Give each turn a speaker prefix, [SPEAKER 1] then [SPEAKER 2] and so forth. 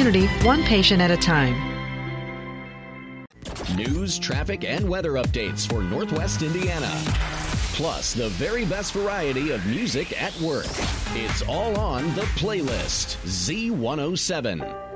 [SPEAKER 1] community, one patient at a time.
[SPEAKER 2] News, traffic, and weather updates for Northwest Indiana. Plus, the very best variety of music at work. It's all on The Playlist, Z107.